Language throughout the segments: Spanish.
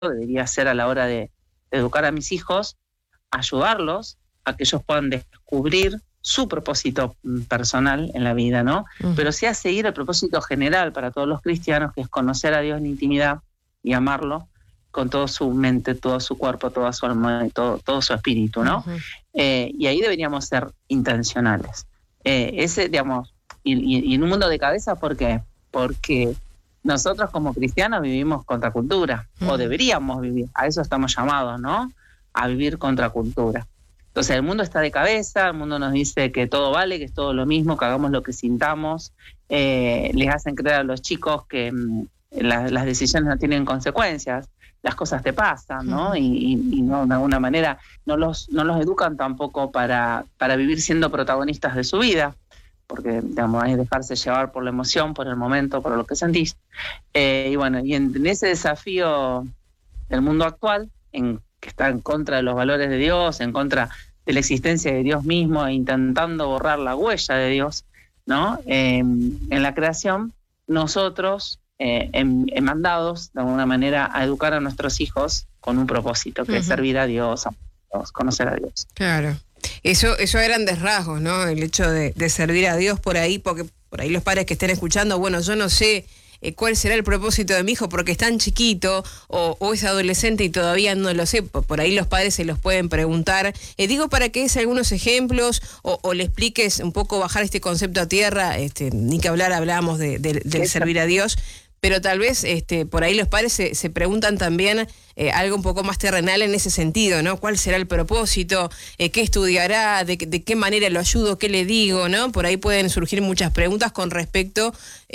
debería ser a la hora de educar a mis hijos, ayudarlos a que ellos puedan descubrir su propósito personal en la vida, ¿no? Pero sí a seguir el propósito general para todos los cristianos, que es conocer a Dios en intimidad y amarlo con toda su mente, todo su cuerpo, toda su alma y todo su espíritu, ¿no? Y ahí deberíamos ser intencionales. Digamos, y en un mundo de cabeza, ¿por qué? Porque nosotros como cristianos vivimos contracultura, o deberíamos vivir, a eso estamos llamados, ¿no? A vivir contracultura. Entonces el mundo está de cabeza, el mundo nos dice que todo vale, que es todo lo mismo, que hagamos lo que sintamos, les hacen creer a los chicos que las decisiones no tienen consecuencias, las cosas te pasan, ¿no? Y no, de alguna manera no los educan tampoco para vivir siendo protagonistas de su vida, porque digamos, hay que dejarse llevar por la emoción, por el momento, por lo que sentís. Y bueno, y en ese desafío del mundo actual, que está en contra de los valores de Dios, en contra de la existencia de Dios mismo, e intentando borrar la huella de Dios, ¿no? En la creación, nosotros mandados de alguna manera a educar a nuestros hijos con un propósito, que es servir a Dios, conocer a Dios. Claro. Eso a grandes rasgos, ¿no? El hecho de servir a Dios por ahí, porque por ahí los padres que estén escuchando, bueno, yo no sé cuál será el propósito de mi hijo porque es tan chiquito o es adolescente y todavía no lo sé. Por ahí los padres se los pueden preguntar. Digo para que des algunos ejemplos o le expliques un poco, bajar este concepto a tierra, ni que hablábamos del servir a Dios. Pero tal vez por ahí los padres se preguntan también algo un poco más terrenal en ese sentido, ¿no? ¿Cuál será el propósito? ¿Qué estudiará? ¿De qué manera lo ayudo? ¿Qué le digo? ¿No? Por ahí pueden surgir muchas preguntas con respecto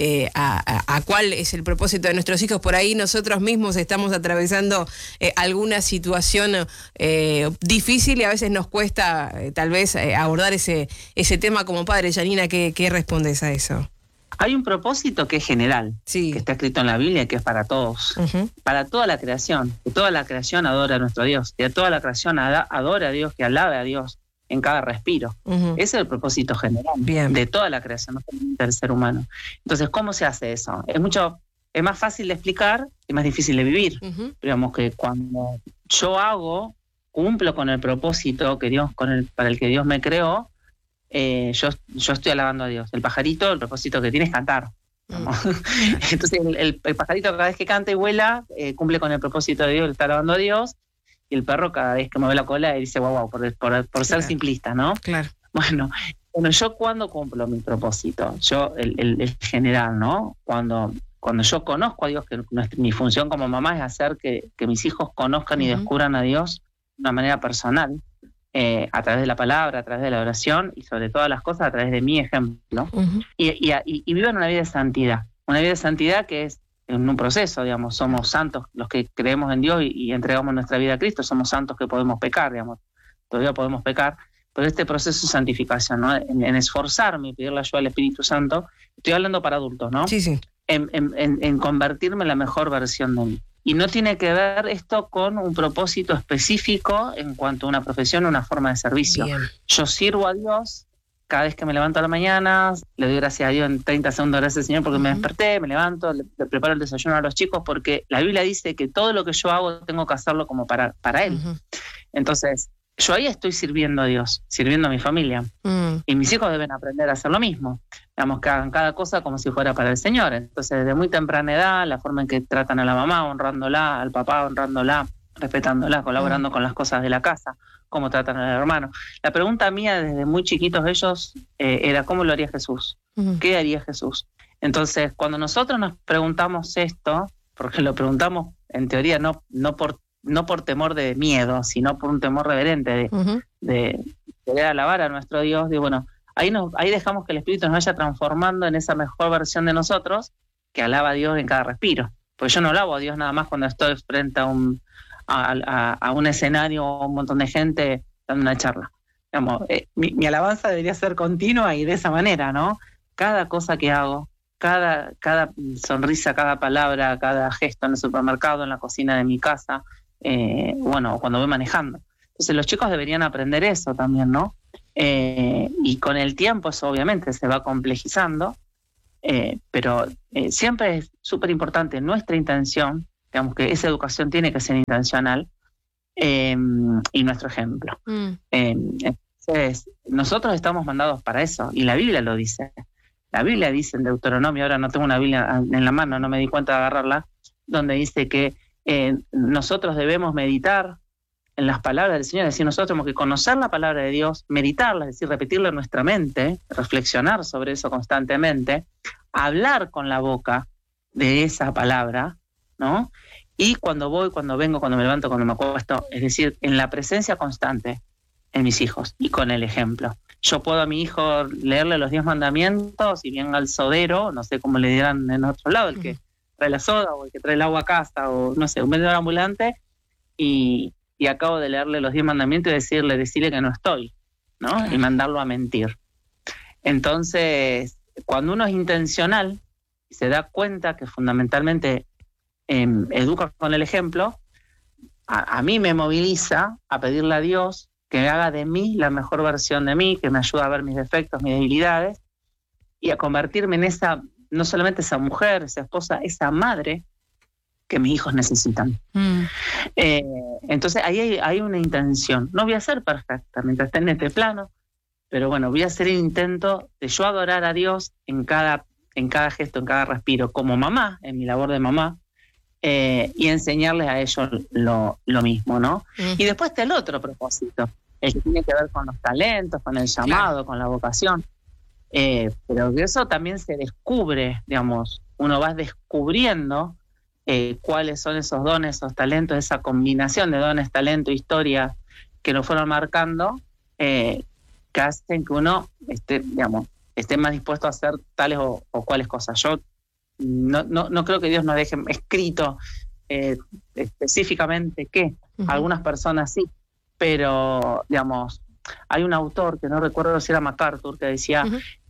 a cuál es el propósito de nuestros hijos. Por ahí nosotros mismos estamos atravesando alguna situación difícil y a veces nos cuesta tal vez abordar ese tema como padre. Janina, ¿qué respondes a eso? Hay un propósito que es general, que está escrito en la Biblia, que es para todos, para toda la creación, que toda la creación adora a nuestro Dios, que toda la creación adora a Dios, que alabe a Dios en cada respiro. Ese es el propósito general de toda la creación, no solamente del ser humano. Entonces, ¿cómo se hace eso? Es más fácil de explicar y más difícil de vivir. Digamos que cuando yo cumplo con el propósito que Dios, para el que Dios me creó, yo estoy alabando a Dios. El pajarito, el propósito que tiene es cantar. Entonces el pajarito cada vez que canta y vuela, cumple con el propósito de Dios, está alabando a Dios, y el perro cada vez que mueve la cola dice wow, por ser simplista, ¿no? Claro. Bueno, yo cuando cumplo mi propósito, yo el general, ¿no? Cuando yo conozco a Dios, que mi función como mamá es hacer que mis hijos conozcan y descubran a Dios de una manera personal, a través de la palabra, a través de la oración y sobre todas las cosas a través de mi ejemplo, y vivan una vida de santidad que es en un proceso, digamos, somos santos los que creemos en Dios y entregamos nuestra vida a Cristo, somos santos que podemos pecar, digamos, todavía podemos pecar, pero este proceso de santificación, ¿no? En esforzarme y pedirle ayuda al Espíritu Santo, estoy hablando para adultos, ¿no? Sí. En convertirme en la mejor versión de mí. Y no tiene que ver esto con un propósito específico en cuanto a una profesión o una forma de servicio. Bien. Yo sirvo a Dios cada vez que me levanto a la mañana, le doy gracias a Dios en 30 segundos, gracias Señor porque me desperté, me levanto, le preparo el desayuno a los chicos, porque la Biblia dice que todo lo que yo hago tengo que hacerlo como para Él. Entonces, yo ahí estoy sirviendo a Dios, sirviendo a mi familia. Y mis hijos deben aprender a hacer lo mismo. Digamos, que hagan cada cosa como si fuera para el Señor. Entonces, desde muy temprana edad, la forma en que tratan a la mamá, honrándola, al papá, honrándola, respetándola, colaborando con las cosas de la casa, cómo tratan al hermano. La pregunta mía desde muy chiquitos ellos era ¿cómo lo haría Jesús? ¿Qué haría Jesús? Entonces, cuando nosotros nos preguntamos esto, porque lo preguntamos en teoría no por temor de miedo, sino por un temor reverente de querer alabar a nuestro Dios, digo, bueno, ahí dejamos que el Espíritu nos vaya transformando en esa mejor versión de nosotros que alaba a Dios en cada respiro. Porque yo no alabo a Dios nada más cuando estoy frente a un escenario o un montón de gente dando una charla. Digamos, mi alabanza debería ser continua y de esa manera, ¿no? Cada cosa que hago, cada sonrisa, cada palabra, cada gesto en el supermercado, en la cocina de mi casa, cuando voy manejando. Entonces los chicos deberían aprender eso también, ¿no? Y con el tiempo eso obviamente se va complejizando, pero siempre es súper importante nuestra intención, digamos que esa educación tiene que ser intencional, y nuestro ejemplo. Entonces, nosotros estamos mandados para eso, y la Biblia lo dice. La Biblia dice en Deuteronomio, ahora no tengo una Biblia en la mano, no me di cuenta de agarrarla, donde dice que nosotros debemos meditar en las palabras del Señor, es decir, nosotros tenemos que conocer la palabra de Dios, meditarla, es decir, repetirla en nuestra mente, reflexionar sobre eso constantemente, hablar con la boca de esa palabra, ¿no? Y cuando voy, cuando vengo, cuando me levanto, cuando me acuesto, es decir, en la presencia constante en mis hijos y con el ejemplo. Yo puedo a mi hijo leerle los 10 mandamientos y bien al sodero, no sé cómo le dirán en otro lado, el que trae la soda o el que trae el agua a casa o no sé, un vendedor ambulante, y acabo de leerle los 10 mandamientos y decirle que no estoy, ¿no? Claro. Y mandarlo a mentir. Entonces, cuando uno es intencional y se da cuenta que fundamentalmente educa con el ejemplo, a mí me moviliza a pedirle a Dios que haga de mí la mejor versión de mí, que me ayude a ver mis defectos, mis debilidades, y a convertirme en esa, no solamente esa mujer, esa esposa, esa madre que mis hijos necesitan. Entonces ahí hay una intención. No voy a ser perfecta mientras esté en este plano, pero bueno, voy a hacer el intento de yo adorar a Dios en cada gesto, en cada respiro, como mamá, en mi labor de mamá, y enseñarles a ellos lo mismo, ¿no? Y después está el otro propósito, el que tiene que ver con los talentos, con el llamado, claro, con la vocación. Pero eso también se descubre, digamos, uno va descubriendo cuáles son esos dones, esos talentos, esa combinación de dones, talento, historia que nos fueron marcando, que hacen que uno esté más dispuesto a hacer tales o cuales cosas. Yo no creo que Dios nos deje escrito específicamente qué. Algunas personas sí, pero digamos, hay un autor que no recuerdo si era MacArthur, que decía,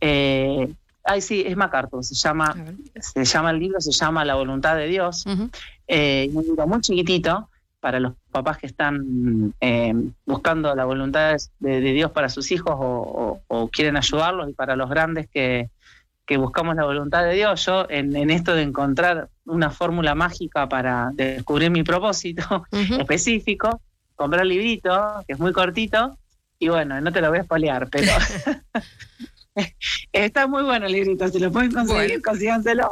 sí, es MacArthur, se llama el libro, se llama La voluntad de Dios, un libro muy chiquitito para los papás que están buscando la voluntad de Dios para sus hijos o quieren ayudarlos, y para los grandes que buscamos la voluntad de Dios. Yo en esto de encontrar una fórmula mágica para descubrir mi propósito específico, compré el librito, que es muy cortito, y bueno, no te lo voy a spoilear, pero está muy bueno el librito, si lo pueden conseguir, consíganselo.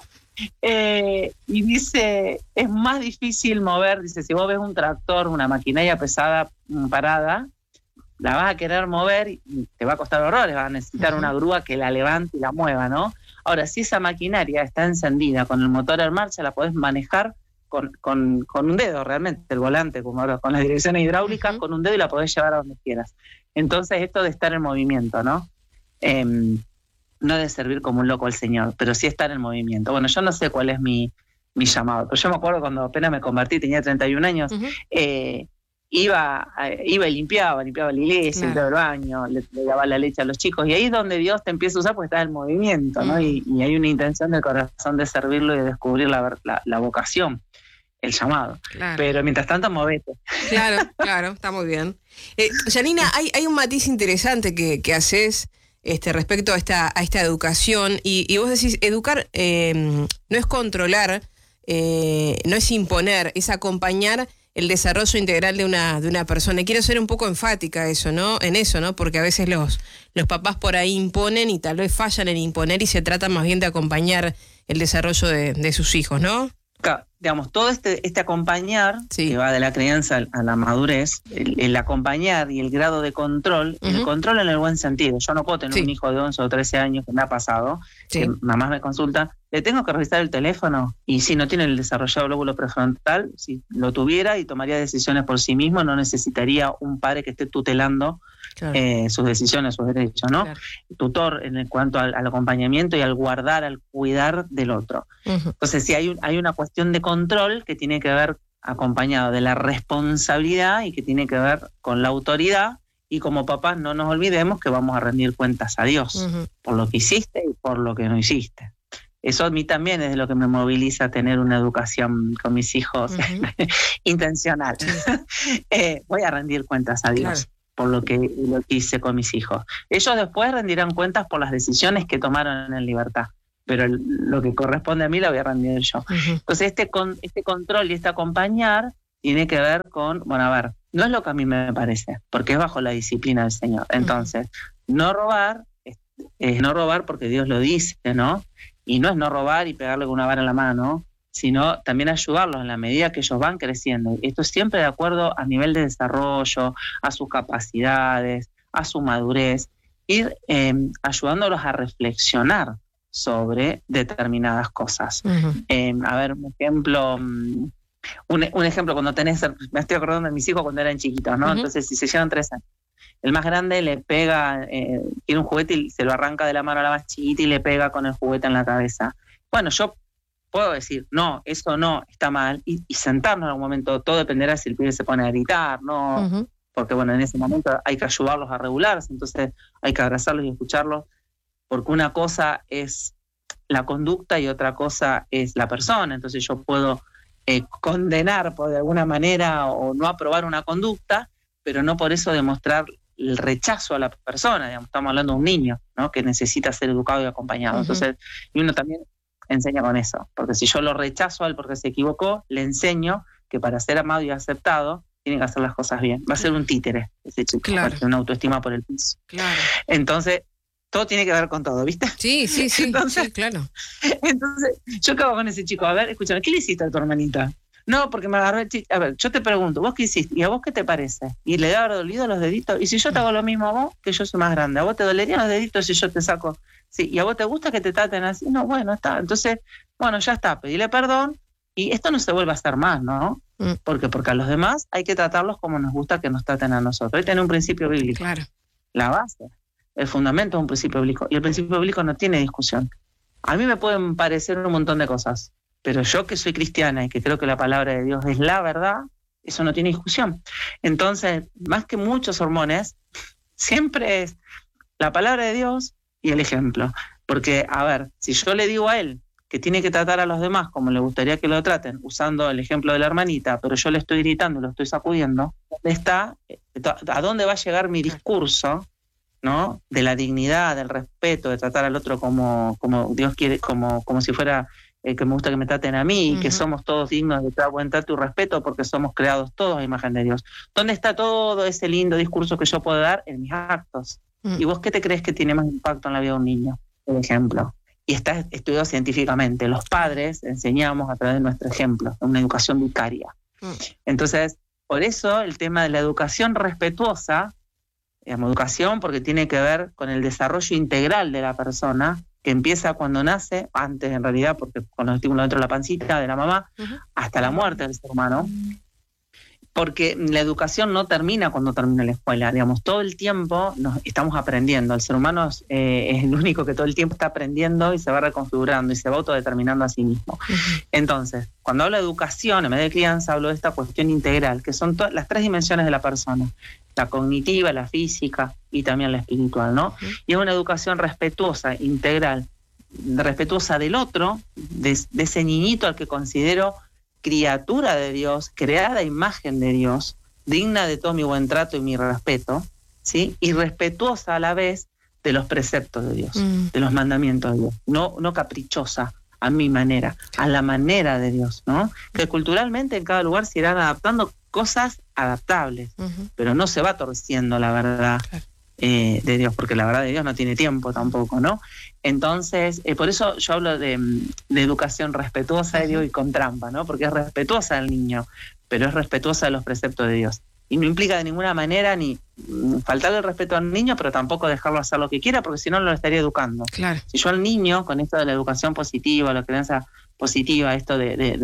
Y dice, es más difícil mover, dice, si vos ves un tractor, una maquinaria pesada parada, la vas a querer mover y te va a costar horrores, vas a necesitar una grúa que la levante y la mueva, ¿no? Ahora, si esa maquinaria está encendida con el motor en marcha, la podés manejar con un dedo, realmente, el volante, como ahora con las direcciones hidráulicas, con un dedo, y la podés llevar a donde quieras. Entonces, esto de estar en movimiento, ¿no? No de servir como un loco al Señor, pero sí estar en movimiento. Bueno, yo no sé cuál es mi llamado, pero yo me acuerdo cuando apenas me convertí, tenía 31 años, iba y limpiaba la iglesia, limpiaba el baño, le daba la leche a los chicos, y ahí es donde Dios te empieza a usar porque estás en movimiento, ¿no? Y hay una intención del corazón de servirlo y de descubrir la vocación, el llamado. Claro. Pero mientras tanto, movete. Claro, está muy bien. Janina, hay un matiz interesante que haces respecto a esta educación, y vos decís, educar no es controlar, no es imponer, es acompañar el desarrollo integral de una persona. Y quiero ser un poco enfática en eso, ¿no? Porque a veces los papás por ahí imponen y tal vez fallan en imponer, y se trata más bien de acompañar el desarrollo de sus hijos, ¿no? Digamos, todo este acompañar, que va de la crianza a la madurez, el acompañar y el grado de control, el control en el buen sentido. Yo no puedo tener un hijo de 11 o 13 años, que me ha pasado, que mamás me consulta, le tengo que revisar el teléfono, y si no tiene el desarrollado lóbulo prefrontal, si lo tuviera y tomaría decisiones por sí mismo, no necesitaría un padre que esté tutelando sus decisiones, sus derechos, ¿no? Claro. Tutor en cuanto al acompañamiento y al guardar, al cuidar del otro. Entonces, sí, hay una cuestión de control que tiene que ver acompañado de la responsabilidad y que tiene que ver con la autoridad, y como papás no nos olvidemos que vamos a rendir cuentas a Dios por lo que hiciste y por lo que no hiciste. Eso a mí también es de lo que me moviliza tener una educación con mis hijos intencional. Voy a rendir cuentas a Dios por lo que hice con mis hijos. Ellos después rendirán cuentas por las decisiones que tomaron en libertad, pero lo que corresponde a mí lo voy a rendir yo. Entonces este control y este acompañar tiene que ver con, bueno, a ver, no es lo que a mí me parece, porque es bajo la disciplina del Señor. Entonces, no robar es no robar porque Dios lo dice, ¿no? Y no es no robar y pegarle con una vara en la mano, sino también ayudarlos en la medida que ellos van creciendo. Esto es siempre de acuerdo a nivel de desarrollo, a sus capacidades, a su madurez, ir ayudándolos a reflexionar sobre determinadas cosas. A ver, un ejemplo... Un ejemplo, cuando tenés, me estoy acordando de mis hijos cuando eran chiquitos, ¿no? Entonces, si se llevan 3 años, el más grande le pega, tiene un juguete y se lo arranca de la mano a la más chiquita y le pega con el juguete en la cabeza. Bueno, yo puedo decir, no, eso no, está mal, y sentarnos en algún momento, todo dependerá si el pibe se pone a gritar, ¿no? Porque bueno, en ese momento hay que ayudarlos a regularse, entonces hay que abrazarlos y escucharlos, porque una cosa es la conducta y otra cosa es la persona. Entonces yo puedo condenar de alguna manera o no aprobar una conducta, pero no por eso demostrar el rechazo a la persona. Digamos, estamos hablando de un niño, ¿no? Que necesita ser educado y acompañado. Entonces, y uno también enseña con eso, porque si yo lo rechazo a él porque se equivocó, le enseño que para ser amado y aceptado tiene que hacer las cosas bien. Va a ser un títere ese chico, una autoestima por el piso. Entonces, todo tiene que ver con todo, ¿viste? Sí, entonces, sí, claro. Entonces, yo acabo con ese chico, a ver, escúchame, ¿qué le hiciste a tu hermanita? No, porque me agarró el chiste. A ver, yo te pregunto, ¿vos qué hiciste? ¿Y a vos qué te parece? ¿Y le habrá dolido los deditos? ¿Y si yo te hago lo mismo a vos, que yo soy más grande? ¿A vos te dolerían los deditos si yo te saco? Sí, ¿y a vos te gusta que te traten así? No, bueno, está. Entonces, bueno, ya está, pedile perdón y esto no se vuelve a hacer más, ¿no? ¿Por qué? Porque a los demás hay que tratarlos como nos gusta que nos traten a nosotros. Hay que tener un principio bíblico. Claro. La base. El fundamento es un principio bíblico, y el principio bíblico no tiene discusión. A mí me pueden parecer un montón de cosas, pero yo que soy cristiana y que creo que la palabra de Dios es la verdad, eso no tiene discusión. Entonces, más que muchos sermones, siempre es la palabra de Dios y el ejemplo. Porque, a ver, si yo le digo a él que tiene que tratar a los demás como le gustaría que lo traten, usando el ejemplo de la hermanita, pero yo le estoy gritando y lo estoy sacudiendo, ¿a dónde va a llegar mi discurso, ¿no? De la dignidad, del respeto, de tratar al otro como Dios quiere, como si fuera que me gusta que me traten a mí, y que somos todos dignos de buen trato y respeto porque somos creados todos a imagen de Dios? ¿Dónde está todo ese lindo discurso que yo puedo dar? En mis actos. ¿Y vos qué te crees que tiene más impacto en la vida de un niño? Por ejemplo. Y está estudiado científicamente. Los padres enseñamos a través de nuestro ejemplo, una educación vicaria. Entonces, por eso el tema de la educación respetuosa, digamos, educación porque tiene que ver con el desarrollo integral de la persona, que empieza cuando nace, antes en realidad, porque con los estímulos dentro de la pancita de la mamá, hasta la muerte del ser humano, porque la educación no termina cuando termina la escuela, digamos, todo el tiempo nos estamos aprendiendo. El ser humano es el único que todo el tiempo está aprendiendo y se va reconfigurando y se va autodeterminando a sí mismo. Entonces, cuando hablo de educación, en vez de crianza, hablo de esta cuestión integral, que son las 3 dimensiones de la persona: la cognitiva, la física y también la espiritual, ¿no? Y es una educación respetuosa, integral, respetuosa del otro, de ese niñito al que considero criatura de Dios, creada a imagen de Dios, digna de todo mi buen trato y mi respeto, ¿sí? Y respetuosa a la vez de los preceptos de Dios, de los mandamientos de Dios, no caprichosa a mi manera, a la manera de Dios, ¿no? Que culturalmente en cada lugar se irán adaptando cosas adaptables, pero no se va torciendo la verdad de Dios, porque la verdad de Dios no tiene tiempo tampoco, ¿no? Entonces, por eso yo hablo de educación respetuosa de Dios y con trampa, ¿no? Porque es respetuosa del niño, pero es respetuosa de los preceptos de Dios. Y no implica de ninguna manera ni faltarle el respeto al niño, pero tampoco dejarlo hacer lo que quiera, porque si no lo estaría educando. Claro. Si yo al niño, con esto de la educación positiva, la crianza positiva, esto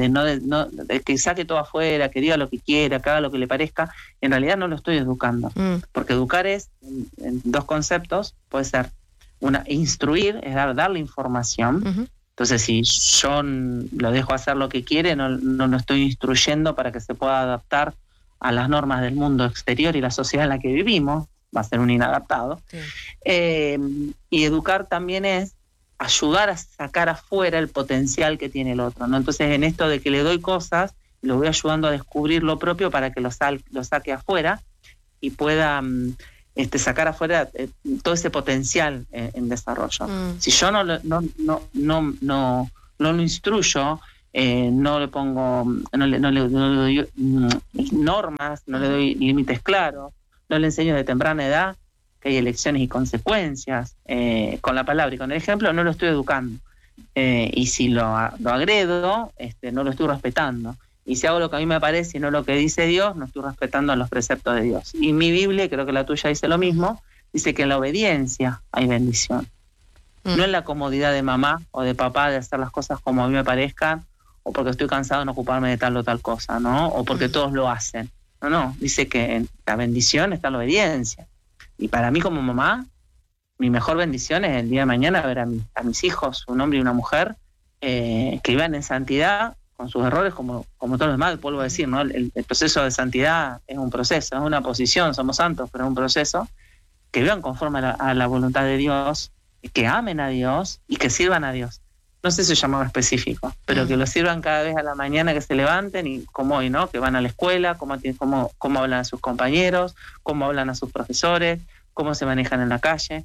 de que saque todo afuera, que diga lo que quiera, que haga lo que le parezca, en realidad no lo estoy educando. Porque educar es, en 2 conceptos, puede ser instruir, es darle información. Entonces, si yo lo dejo hacer lo que quiere, no lo estoy instruyendo para que se pueda adaptar a las normas del mundo exterior y la sociedad en la que vivimos, va a ser un inadaptado. Y educar también es ayudar a sacar afuera el potencial que tiene el otro, ¿no? Entonces, en esto de que le doy cosas, lo voy ayudando a descubrir lo propio para que lo saque afuera y pueda sacar afuera todo ese potencial en desarrollo. Si yo no lo instruyo, no le pongo, no le doy normas, no le doy límites claros, no le enseño de temprana edad que hay elecciones y consecuencias, con la palabra y con el ejemplo, no lo estoy educando. Y si lo agredo, no lo estoy respetando. Y si hago lo que a mí me parece y no lo que dice Dios, no estoy respetando los preceptos de Dios. Y mi Biblia, creo que la tuya dice lo mismo, dice que en la obediencia hay bendición. No en la comodidad de mamá o de papá de hacer las cosas como a mí me parezcan, o porque estoy cansado de no ocuparme de tal o tal cosa, ¿no? O porque todos lo hacen. No, dice que la bendición está en la obediencia. Y para mí como mamá, mi mejor bendición es el día de mañana ver a mis hijos, un hombre y una mujer, que vivan en santidad, con sus errores como todos los demás, vuelvo a decir, ¿no? El proceso de santidad es un proceso, es una posición, somos santos, pero es un proceso, que vivan conforme a la voluntad de Dios, que amen a Dios y que sirvan a Dios. No sé si es llamado específico, pero que lo sirvan cada vez a la mañana, que se levanten, y como hoy, ¿no? Que van a la escuela, cómo hablan a sus compañeros, cómo hablan a sus profesores, cómo se manejan en la calle.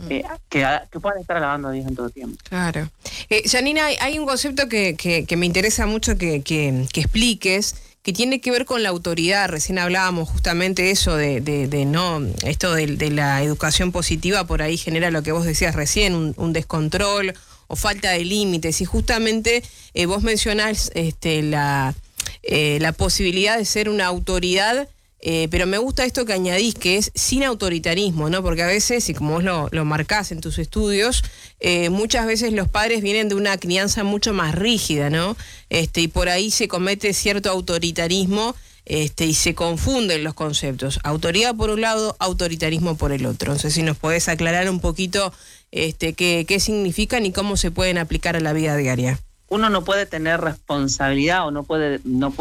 Que puedan estar alabando a Dios en todo tiempo. Claro. Janina, hay un concepto que me interesa mucho que expliques, que tiene que ver con la autoridad. Recién hablábamos justamente eso de no, esto de la educación positiva por ahí genera lo que vos decías recién, un descontrol o falta de límites. Y justamente vos mencionás la posibilidad de ser una autoridad. Pero me gusta esto que añadís, que es sin autoritarismo, ¿no? Porque a veces, y como vos lo marcás en tus estudios, muchas veces los padres vienen de una crianza mucho más rígida, ¿no? Y por ahí se comete cierto autoritarismo, y se confunden los conceptos. Autoridad por un lado, autoritarismo por el otro. No sé si nos podés aclarar un poquito qué significan y cómo se pueden aplicar a la vida diaria. Uno no puede tener responsabilidad o no puede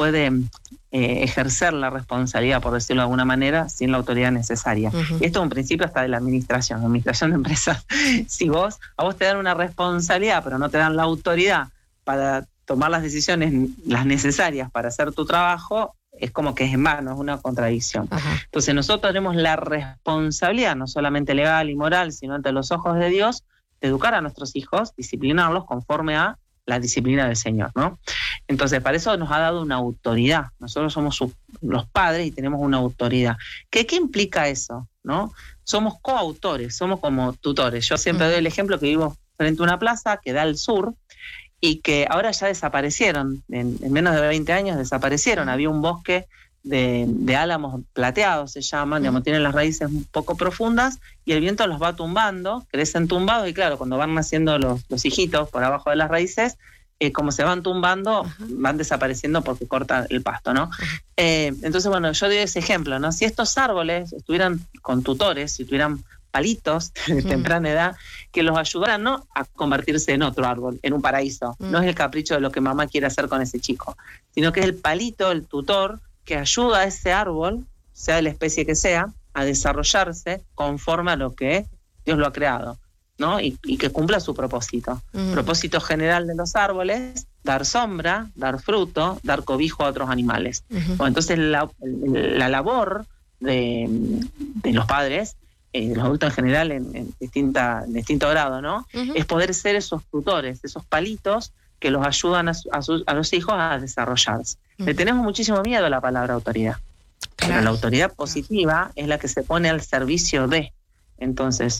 ejercer la responsabilidad, por decirlo de alguna manera, sin la autoridad necesaria. Y esto es un principio hasta de la administración de empresas. Si a vos te dan una responsabilidad, pero no te dan la autoridad para tomar las decisiones las necesarias para hacer tu trabajo, es como que es en vano, es una contradicción. Entonces nosotros tenemos la responsabilidad, no solamente legal y moral, sino ante los ojos de Dios, de educar a nuestros hijos, disciplinarlos conforme a la disciplina del Señor, ¿no? Entonces, para eso nos ha dado una autoridad. Nosotros somos los padres y tenemos una autoridad. ¿Qué implica eso, no? Somos coautores, somos como tutores. Yo siempre doy el ejemplo que vivo frente a una plaza que da al sur y que ahora ya desaparecieron. En menos de 20 años desaparecieron. Había un bosque de álamos plateados, se llaman, digamos, tienen las raíces un poco profundas y el viento los va tumbando, crecen tumbados y claro, cuando van naciendo los hijitos por abajo de las raíces, como se van tumbando, van desapareciendo porque corta el pasto, ¿no? Entonces, bueno, yo doy ese ejemplo, ¿no? Si estos árboles estuvieran con tutores, si tuvieran palitos de temprana edad, que los ayudaran no a convertirse en otro árbol, en un paraíso, no es el capricho de lo que mamá quiere hacer con ese chico, sino que es el palito, el tutor, que ayuda a ese árbol, sea de la especie que sea, a desarrollarse conforme a lo que Dios lo ha creado, ¿no? Y que cumpla su propósito. Propósito general de los árboles, dar sombra, dar fruto, dar cobijo a otros animales. Bueno, entonces la labor de los padres, de los adultos en general en distinto grado, ¿no? Es poder ser esos tutores, esos palitos que los ayudan a los hijos a desarrollarse. Le tenemos muchísimo miedo a la palabra autoridad. Claro. Pero la autoridad positiva es la que se pone al servicio de. Entonces,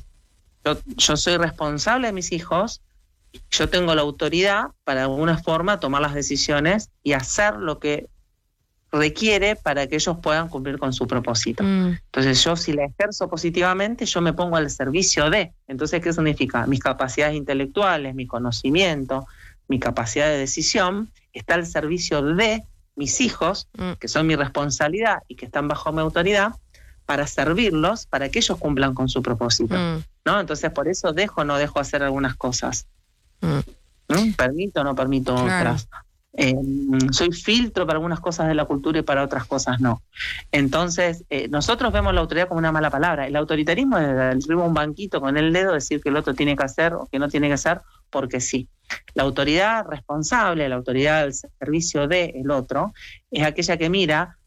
yo soy responsable de mis hijos, yo tengo la autoridad para de alguna forma tomar las decisiones y hacer lo que requiere para que ellos puedan cumplir con su propósito. Entonces yo, si la ejerzo positivamente, yo me pongo al servicio de. Entonces, ¿qué significa? Mis capacidades intelectuales, mi conocimiento, mi capacidad de decisión está al servicio de mis hijos, que son mi responsabilidad y que están bajo mi autoridad, para servirlos, para que ellos cumplan con su propósito, ¿no? Entonces, por eso dejo o no dejo hacer algunas cosas. ¿No? Permito o no permito otras. Soy filtro para algunas cosas de la cultura y para otras cosas no. Entonces, nosotros vemos la autoridad como una mala palabra. El autoritarismo es arriba un banquito con el dedo, decir que el otro tiene que hacer o que no tiene que hacer porque sí. La autoridad responsable, la autoridad al servicio del otro, es aquella que mira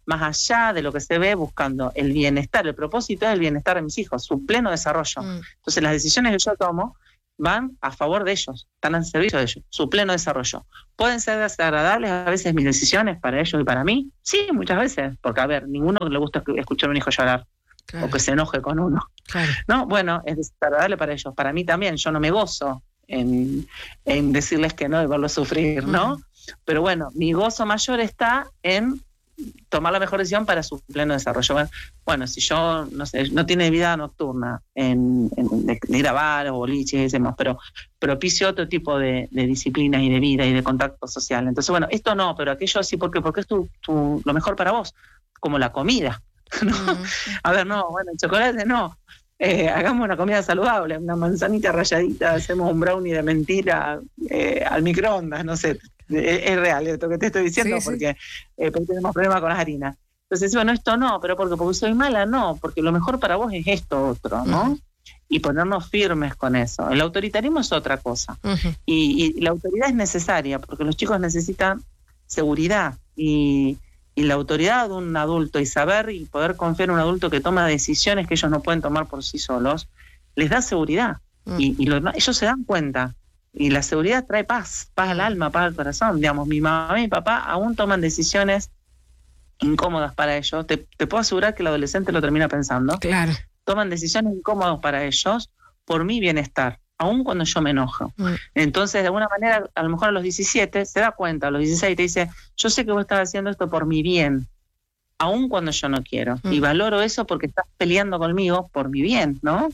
más allá de lo que se ve, buscando el bienestar. El propósito es el bienestar de mis hijos, su pleno desarrollo. Entonces las decisiones que yo tomo van a favor de ellos, están al servicio de ellos, su pleno desarrollo. ¿Pueden ser desagradables a veces mis decisiones para ellos y para mí? Sí, muchas veces, porque a ver, ninguno le gusta escuchar a un hijo llorar, claro, o que se enoje con uno. Claro. No, bueno, es desagradable para ellos, para mí también, yo no me gozo en decirles que no y verlos sufrir, ¿no? Pero bueno, mi gozo mayor está en tomar la mejor decisión para su pleno desarrollo. Bueno, si yo, no sé, no tiene vida nocturna de ir a bares o boliches, decimos, pero propicio otro tipo de disciplinas y de vida y de contacto social. Entonces, bueno, esto no, pero aquello sí, ¿por qué? Porque es lo mejor para vos, como la comida, ¿no? A ver, no, bueno, el chocolate no. Hagamos una comida saludable, una manzanita ralladita, hacemos un brownie de mentira al microondas, no sé. Es real esto que te estoy diciendo, sí, porque tenemos problemas con las harinas. Entonces, bueno, esto no, pero porque soy mala, no, porque lo mejor para vos es esto otro, ¿no? Y ponernos firmes con eso. El autoritarismo es otra cosa. Y la autoridad es necesaria, porque los chicos necesitan seguridad. Y la autoridad de un adulto y saber y poder confiar en un adulto que toma decisiones que ellos no pueden tomar por sí solos, les da seguridad. Y ellos se dan cuenta. Y la seguridad trae paz al alma, paz al corazón. Digamos, mi mamá y mi papá aún toman decisiones incómodas para ellos. Te puedo asegurar que el adolescente lo termina pensando. Claro. Toman decisiones incómodas para ellos por mi bienestar, aún cuando yo me enojo. Entonces, de alguna manera, a lo mejor a los 17 se da cuenta, a los 16 te dice, yo sé que vos estás haciendo esto por mi bien, aún cuando yo no quiero. Y valoro eso porque estás peleando conmigo por mi bien, ¿no?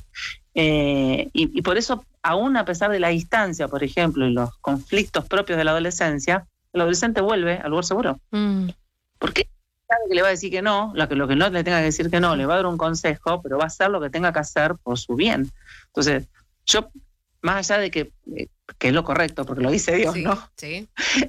Y por eso, aún a pesar de la distancia, por ejemplo, y los conflictos propios de la adolescencia, el adolescente vuelve al lugar seguro. Porque sabe que le va a decir que no, lo que no le tenga que decir que no, le va a dar un consejo, pero va a hacer lo que tenga que hacer por su bien. Entonces, yo, más allá de que es lo correcto, porque lo dice Dios, sí, ¿no? Sí.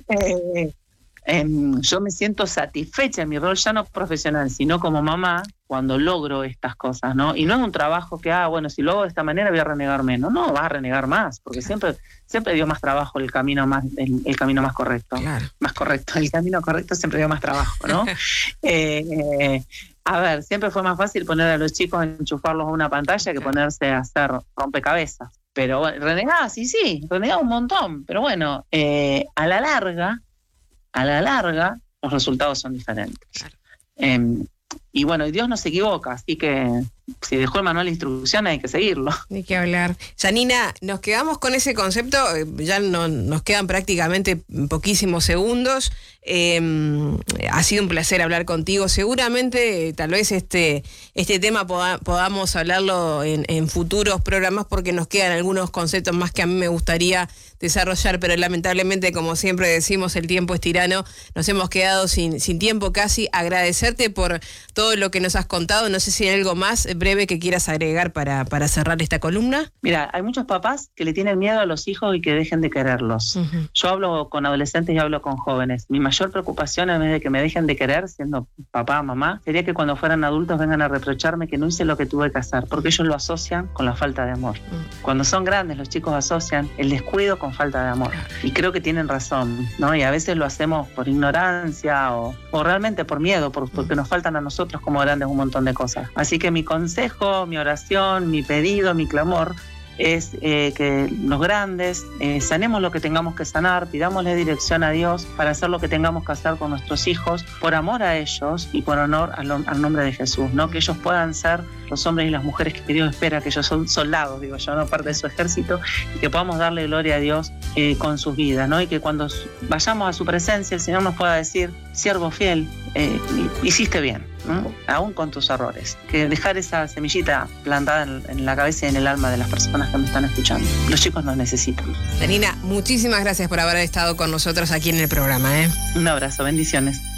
Yo me siento satisfecha en mi rol, ya no profesional, sino como mamá, cuando logro estas cosas, ¿no? Y no es un trabajo que, bueno, si lo hago de esta manera voy a renegar menos. No, vas a renegar más, porque siempre dio más trabajo el camino más correcto. Claro. Más correcto, el camino correcto siempre dio más trabajo, ¿no? A ver, siempre fue más fácil poner a los chicos, enchufarlos a una pantalla que ponerse a hacer rompecabezas. Pero bueno, renegaba, sí, renegaba un montón. Pero bueno, a la larga, los resultados son diferentes. Claro. Y bueno, Dios no se equivoca, así que si dejó el manual de instrucciones hay que seguirlo. Hay que hablar. Janina, nos quedamos con ese concepto, ya no, nos quedan prácticamente poquísimos segundos. Ha sido un placer hablar contigo. Seguramente tal vez este tema podamos hablarlo en futuros programas, porque nos quedan algunos conceptos más que a mí me gustaría desarrollar, pero lamentablemente, como siempre decimos, el tiempo es tirano. Nos hemos quedado sin tiempo casi. Agradecerte por todo lo que nos has contado. No sé si hay algo más breve que quieras agregar para cerrar esta columna. Mira, hay muchos papás que le tienen miedo a los hijos y que dejen de quererlos. Yo hablo con adolescentes y hablo con jóvenes. Mi mayor preocupación, en vez de que me dejen de querer siendo papá, mamá, sería que cuando fueran adultos vengan a reprocharme que no hice lo que tuve que hacer, porque ellos lo asocian con la falta de amor. Cuando son grandes, los chicos asocian el descuido con falta de amor. Y creo que tienen razón, ¿no? Y a veces lo hacemos por ignorancia o realmente por miedo, porque nos faltan a nosotros como grandes un montón de cosas. Así que mi consejo, mi oración, mi pedido, mi clamor es que los grandes sanemos lo que tengamos que sanar, pidámosle dirección a Dios para hacer lo que tengamos que hacer con nuestros hijos, por amor a ellos y por honor al nombre de Jesús, ¿no? Que ellos puedan ser los hombres y las mujeres que Dios espera, que ellos son soldados, digo yo, no parte de su ejército, y que podamos darle gloria a Dios con sus vidas, ¿no? Y que cuando vayamos a su presencia el Señor nos pueda decir, siervo fiel, hiciste bien, ¿no? Aún con tus errores. Que dejar esa semillita plantada en la cabeza y en el alma de las personas que me están escuchando. Los chicos nos necesitan. Janina, muchísimas gracias por haber estado con nosotros aquí en el programa. Un abrazo, bendiciones.